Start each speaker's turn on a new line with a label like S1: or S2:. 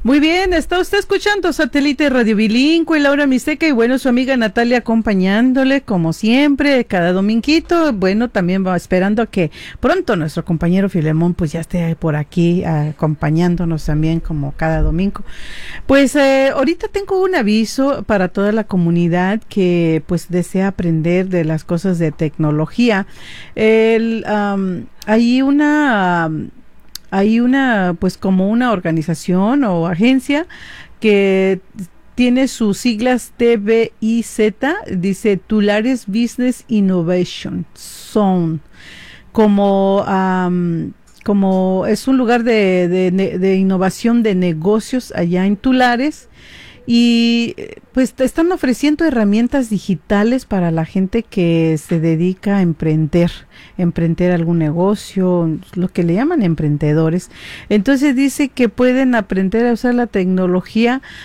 S1: Muy bien, está usted escuchando Satélite Radio Bilingüe, Laura Miseca y bueno, su amiga Natalia acompañándole como siempre, cada dominguito. Bueno, también va esperando que pronto nuestro compañero Filemón pues ya esté por aquí acompañándonos también como cada domingo. Pues ahorita tengo un aviso para toda la comunidad que pues desea aprender de las cosas de tecnología. Hay una, pues como una organización o agencia que tiene sus siglas TBIZ, dice Tulares Business Innovation Zone, como, como es un lugar de innovación de negocios allá en Tulares. Y pues te están ofreciendo herramientas digitales para la gente que se dedica a emprender algún negocio, lo que le llaman emprendedores. Entonces dice que pueden aprender a usar la tecnología